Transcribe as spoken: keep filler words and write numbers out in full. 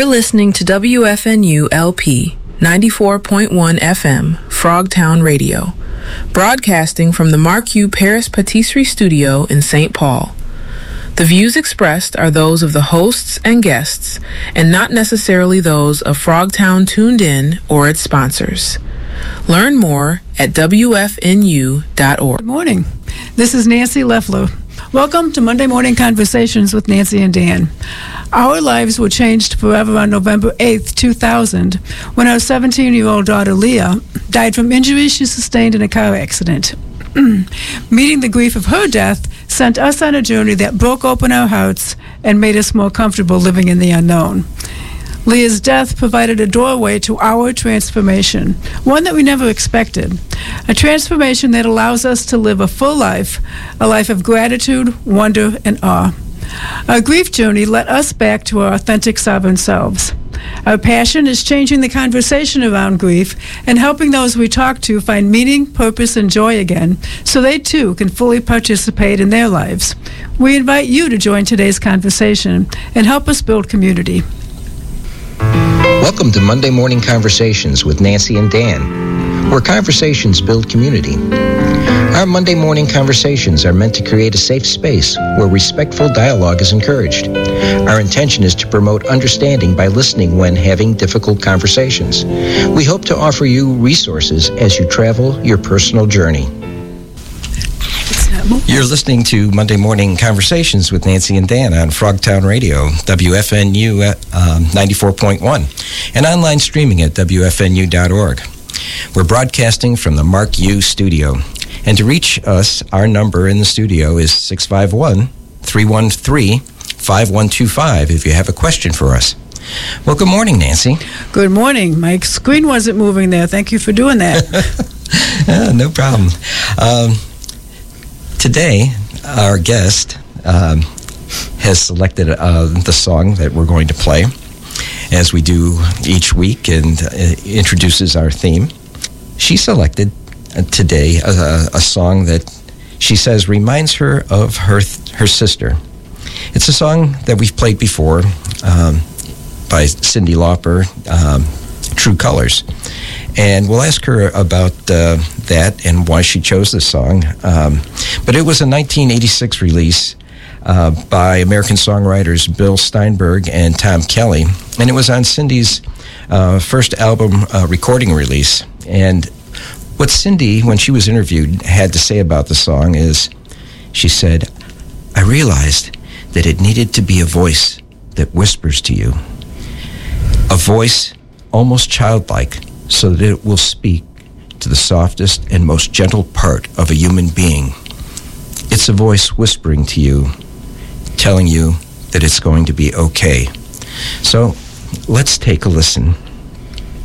You're listening to W F N U L P ninety-four point one F M, Frogtown Radio, broadcasting from the Mark U. Paris Patisserie Studio in Saint Paul. The views expressed are those of the hosts and guests, and not necessarily those of Frogtown Tuned In or its sponsors. Learn more at W F N U dot org. Good morning. This is Nancy Leffler. Welcome to Monday Morning Conversations with Nancy and Dan. Our lives were changed forever on November eighth, two thousand, when our seventeen-year-old daughter, Leah, died from injuries she sustained in a car accident. Meeting the grief of her death sent us on a journey that broke open our hearts and made us more comfortable living in the unknown. Leah's death provided a doorway to our transformation, one that we never expected. A transformation that allows us to live a full life, a life of gratitude, wonder, and awe. Our grief journey led us back to our authentic, sovereign selves. Our passion is changing the conversation around grief and helping those we talk to find meaning, purpose, and joy again, so they too can fully participate in their lives. We invite you to join today's conversation and help us build community. Welcome to Monday Morning Conversations with Nancy and Dan, where conversations build community. Our Monday morning conversations are meant to create a safe space where respectful dialogue is encouraged. Our intention is to promote understanding by listening when having difficult conversations. We hope to offer you resources as you travel your personal journey. You're listening to Monday Morning Conversations with Nancy and Dan on Frogtown Radio, W F N U um, ninety-four point one, and online streaming at W F N U dot org. We're broadcasting from the Mark U studio. And to reach us, our number in the studio is six five one, three one three, five one two five if you have a question for us. Well, good morning, Nancy. Good morning. My screen wasn't moving there. Thank you for doing that. uh, no problem. Um, today, our guest um, has selected uh, the song that we're going to play, as we do each week, and uh, introduces our theme. She selected today a, a song that she says reminds her of her her sister. It's a song that we've played before um, by Cyndi Lauper, um, True Colors. And we'll ask her about uh, that and why she chose this song. Um, but it was a nineteen eighty-six release uh, by American songwriters Bill Steinberg and Tom Kelly. And it was on Cyndi's uh, first album uh, recording release. And what Cyndi, when she was interviewed, had to say about the song is, she said, "I realized that it needed to be a voice that whispers to you. A voice almost childlike, so that it will speak to the softest and most gentle part of a human being. It's a voice whispering to you, telling you that it's going to be okay." So let's take a listen.